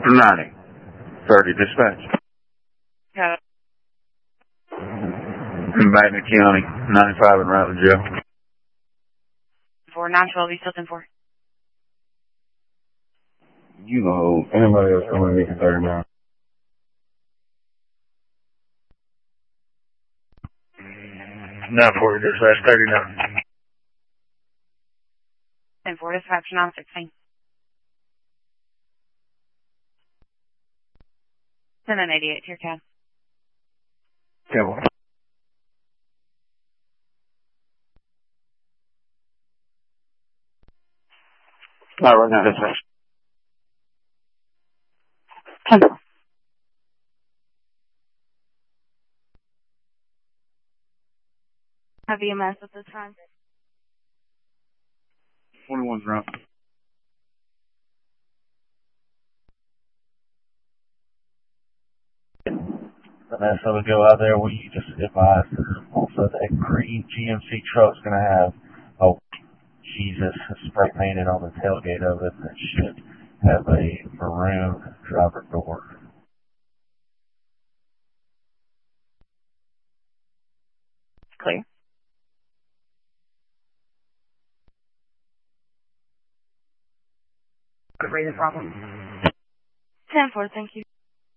90. 30 dispatch. Yeah. Magna County, 95 in Rattler Jail. 912, you still 10-4? You know, anybody else coming to me for 39? No, 40 dispatch, 39. 10-4, dispatch 916. 10-88, to your cab. 10-4. Not right now, dispatch. 10-4. Have EMS at this time? 21's around. So we go out there, we just advise also that green GMC truck's going to have, oh, Jesus, spray painted on the tailgate of it that should have a maroon driver door. Clear. Good reason problem. 10-4, thank you.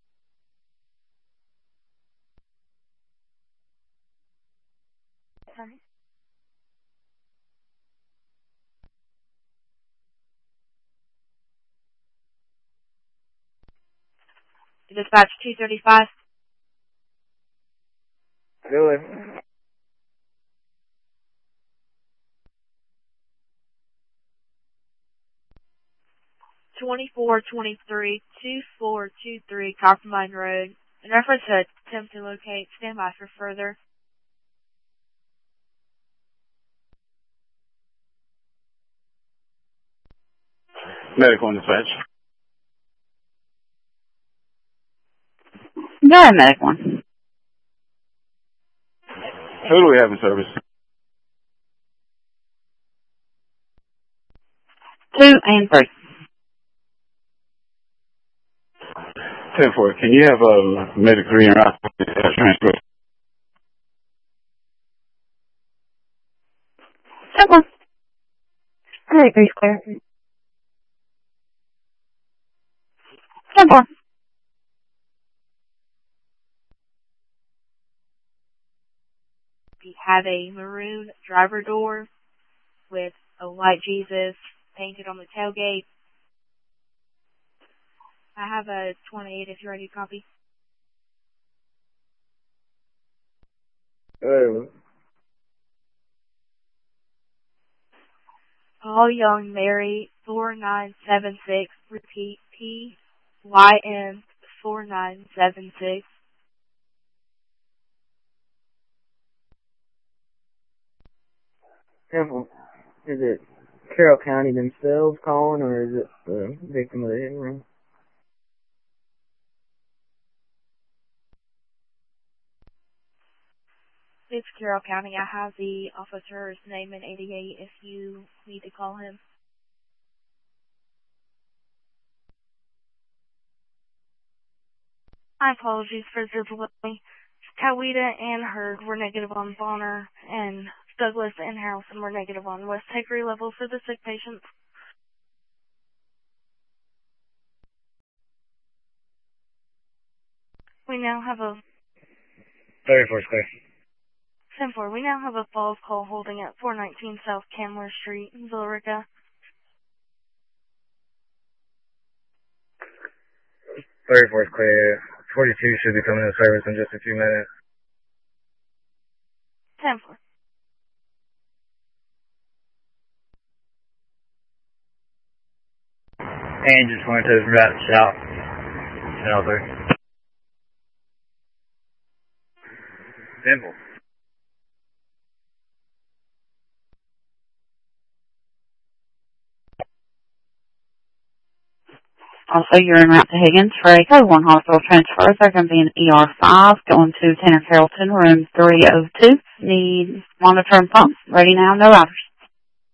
Sorry. Dispatch 235. Really? 2423 2423 Coppermine Road. In reference to attempt to locate, stand by for further. Medical dispatch. Go ahead, medic one. Who do we have in service? 2 and 3. 10-4. Can you have a medic 3 and transfer? 10-4. Medic 3 is clear. 10-4. We have a maroon driver door with a white Jesus painted on the tailgate. I have a 28 if you're ready to copy. Paul Young Mary 4976. Repeat PYN 4976. Is it Carroll County themselves calling, or is it the victim of the hit and run? It's Carroll County. I have the officer's name in 88 if you need to call him. My apologies for the delay. Coweta and Hurd were negative on Bonner, and Douglas and Harrelson were negative on West Hickory level for the sick patients. We now have a 34 clear. 10-4. We now have a false call holding at 419 South Candler Street in Villa Rica. 34 is clear. 42 should be coming to service in just a few minutes. 10-4. And just went to the route south. Channel 3. Simple. Also, you're en route to Higgins for a Code 1 hospital transfer. They're going to be in ER5, going to Tanner Carrollton, room 302. Need monitor and pump. Ready now, no routers.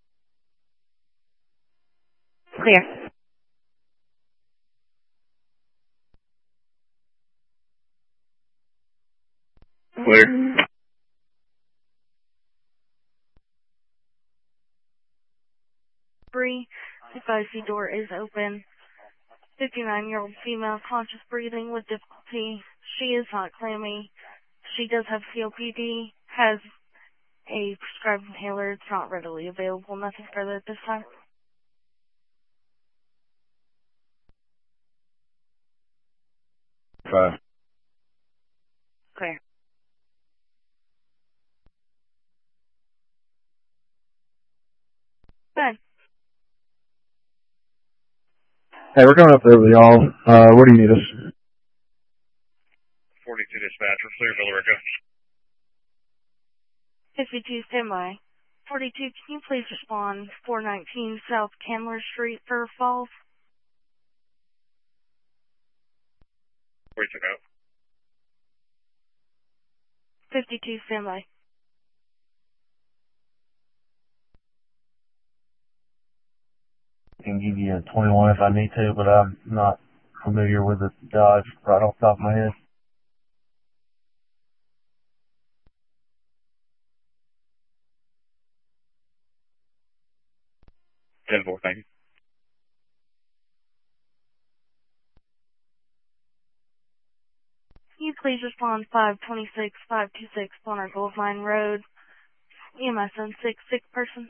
Clear. Clear. Bree, the 5C door is open. 59-year-old female, conscious breathing with difficulty. She is not clammy. She does have COPD, has a prescribed inhaler. It's not readily available. Nothing further at this time. Five. Clear. Good. Hey, we're coming up there with y'all. Where do you need us? 42 dispatcher, clear Villarica. 52, standby. 42, can you please respond? 419 South Candler Street, Fur Falls. 42 out. 52, standby. I can give you a 21 if I need to, but I'm not familiar with the Dodge right off the top of my head. Ten four, thank you. Can you please respond? 526 526 Bonner Goldmine Road. EMS on 6, sick person.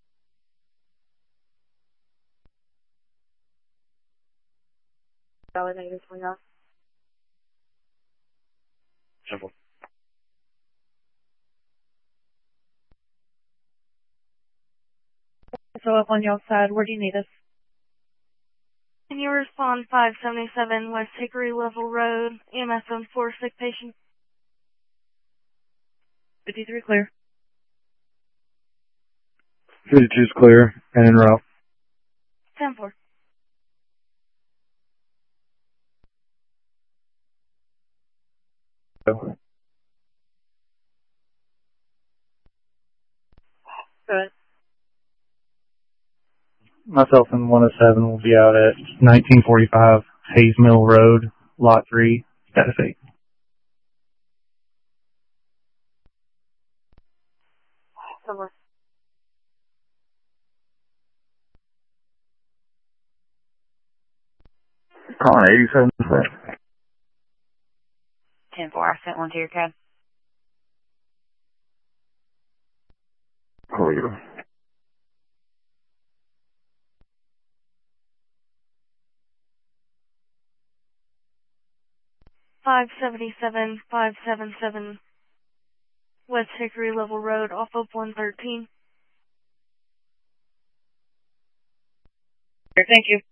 Validated for y'all. 10 4. So up on y'all's side, where do you need us? Can you respond? 577 West Hickory Level Road. EMS on 4, sick patient. 53 clear. 52's clear and en route. 10 4. Good. Myself and 107 will be out at 1945 Hayes Mill Road, Lot 3, status 8. Somewhere. Calling 87. 10-4, I sent one to your cab. Clear. Five 577 West Hickory Level Road off of 113. Thank you.